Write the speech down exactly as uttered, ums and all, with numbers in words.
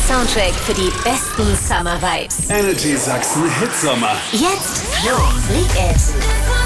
Soundtrack für die besten Summer Vibes. Energy Sachsen Hitsommer. Jetzt Flo Freak It.